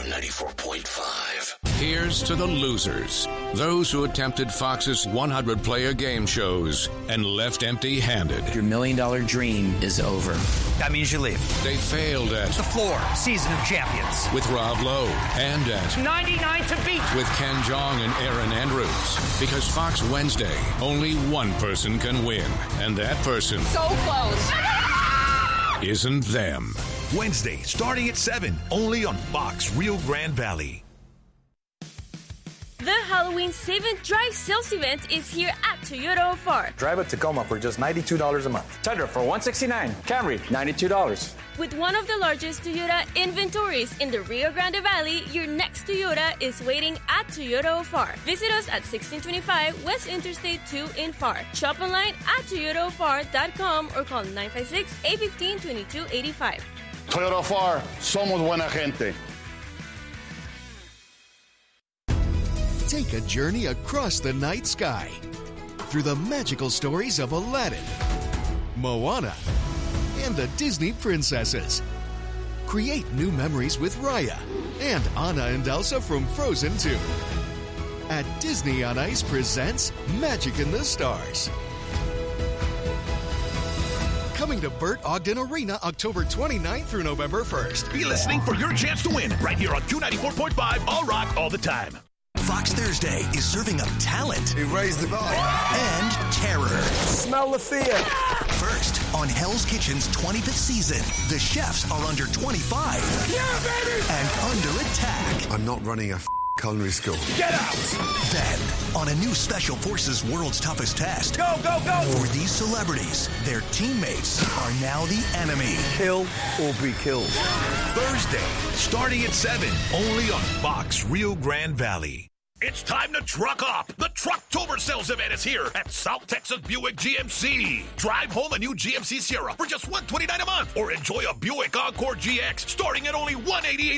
94.5. Here's to the losers. Those who attempted Fox's 100-player game shows and left empty-handed. Your $1 million dream is over. That means you leave. They failed at The Floor, Season of Champions. with Rob Lowe and at 99 to beat. with Ken Jeong and Aaron Andrews. Because Fox Wednesday, only one person can win. And that person So close. isn't them. Wednesday, starting at 7, only on Fox Rio Grande Valley. The Halloween Save and Drive sales event is here at Toyota Far. Drive a Tacoma for just $92 a month. Tundra for $169. Camry, $92. With one of the largest Toyota inventories in the Rio Grande Valley, your next Toyota is waiting at Toyota Far. Visit us at 1625 West Interstate 2 in Far. Shop online at toyotafar.com or call 956-815-2285. Toyota Far, somos buena gente. Take a journey across the night sky through the magical stories of Aladdin, Moana, and the Disney princesses. Create new memories with Raya and Anna and Elsa from Frozen 2. At Disney on Ice presents Magic in the Stars. Coming to Burt Ogden Arena October 29th through November 1st. Be listening for your chance to win right here on Q94.5, All Rock, all the time. Fox Thursday is serving up talent. He raised the bar. And terror. Smell the fear. First, on Hell's Kitchen's 25th season, the chefs are under 25. Yeah, baby! And under attack. I'm not running a culinary school. Get out! Then, on a new Special Forces World's Toughest Test. Go, go, go! For these celebrities, their teammates are now the enemy. Kill or be killed. Thursday, starting at 7, only on Fox Rio Grande Valley. It's time to truck up. The Trucktober sales event is here at South Texas Buick GMC. Drive home a new GMC Sierra for just $129 a month, or enjoy a Buick Encore GX starting at only $188